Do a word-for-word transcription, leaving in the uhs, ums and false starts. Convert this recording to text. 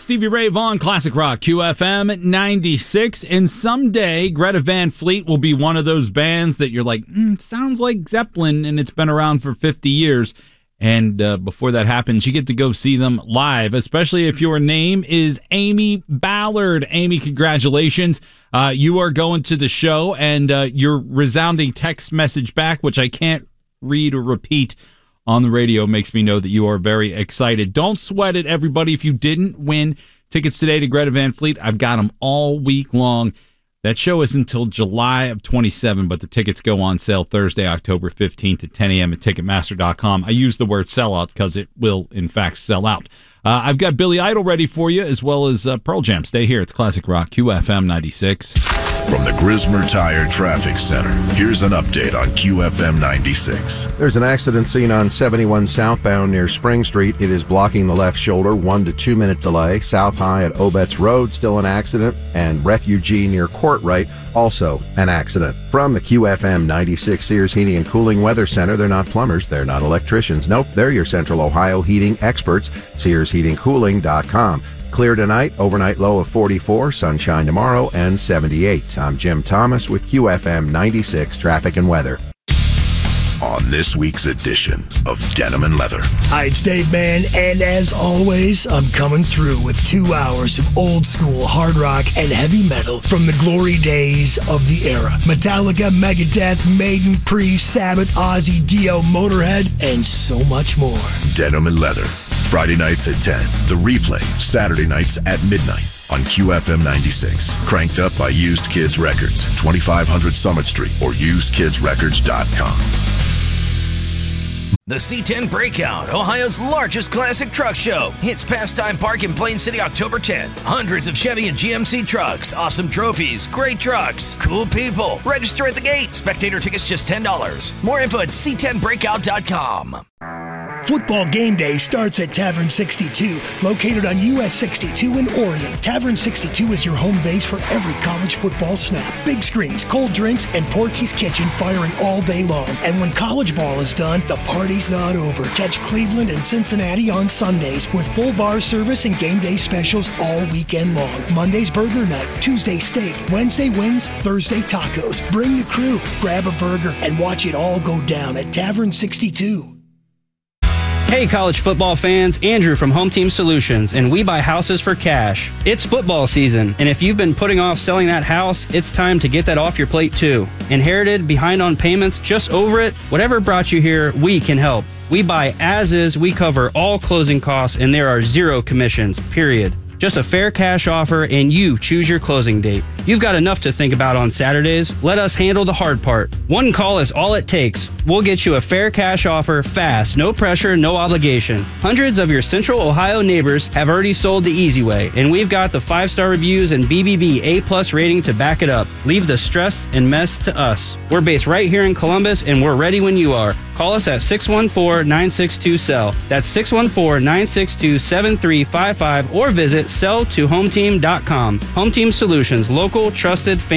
Stevie Ray Vaughan, Classic Rock, Q F M ninety-six. And someday, Greta Van Fleet will be one of those bands that you're like, mm, sounds like Zeppelin, and it's been around for fifty years. And uh, before that happens, you get to go see them live, especially if your name is Amy Ballard. Amy, congratulations. Uh, you are going to the show, and uh, your resounding text message back, which I can't read or repeat on the radio, makes me know that you are very excited. Don't sweat it, everybody. If you didn't win tickets today to Greta Van Fleet, I've got them all week long. That show is until July of twenty-seven, but the tickets go on sale Thursday, October fifteenth at ten a.m. at Ticketmaster dot com. I use the word sellout because it will, in fact, sell out. Uh, I've got Billy Idol ready for you, as well as uh, Pearl Jam. Stay here. It's Classic Rock, Q F M ninety-six. From the Grismer Tire Traffic Center, here's an update on Q F M ninety-six. There's an accident seen on seventy-one southbound near Spring Street. It is blocking the left shoulder, one to two minute delay. South High at Obetz Road, still an accident. And Refugee near Courtright, also an accident. From the Q F M ninety-six Sears Heating and Cooling Weather Center, they're not plumbers, they're not electricians. Nope, they're your Central Ohio heating experts. Sears Heating Cooling dot com. Clear tonight, overnight low of forty-four, sunshine tomorrow, and seventy-eight. I'm Jim Thomas with Q F M ninety-six Traffic and Weather. On this week's edition of Denim and Leather. Hi, it's Dave Mann, and as always, I'm coming through with two hours of old school hard rock and heavy metal from the glory days of the era. Metallica, Megadeth, Maiden, Priest, Sabbath, Ozzy, Dio, Motorhead, and so much more. Denim and Leather. Friday nights at ten. The replay, Saturday nights at midnight. On Q F M ninety-six. Cranked up by Used Kids Records, twenty-five hundred Summit Street, or used kids records dot com. The C ten Breakout, Ohio's largest classic truck show. It's Pastime Park in Plain City, October tenth. Hundreds of Chevy and G M C trucks, awesome trophies, great trucks, cool people. Register at the gate. Spectator tickets just ten dollars. More info at c ten breakout dot com. Football game day starts at Tavern sixty-two, located on U S sixty-two in Orion. Tavern sixty-two is your home base for every college football snap. Big screens, cold drinks, and Porky's Kitchen firing all day long. And when college ball is done, the party's not over. Catch Cleveland and Cincinnati on Sundays with full bar service and game day specials all weekend long. Monday's burger night, Tuesday steak, Wednesday wings, Thursday tacos. Bring the crew, grab a burger, and watch it all go down at Tavern sixty-two. Hey college football fans, Andrew from Home Team Solutions, and we buy houses for cash. It's football season, and if you've been putting off selling that house, it's time to get that off your plate too. Inherited, behind on payments, just over it, whatever brought you here, we can help. We buy as is, we cover all closing costs, and there are zero commissions, period. Just a fair cash offer, and you choose your closing date. You've got enough to think about on Saturdays. Let us handle the hard part. One call is all it takes. We'll get you a fair cash offer fast, no pressure, no obligation. Hundreds of your Central Ohio neighbors have already sold the easy way, and we've got the five-star reviews and B B B A-plus rating to back it up. Leave the stress and mess to us. We're based right here in Columbus, and we're ready when you are. Call us at six one four, nine six two, S E L L. That's six one four, nine six two, seven three five five, or visit sell to home team dot com. Home Team Solutions, local, trusted, family.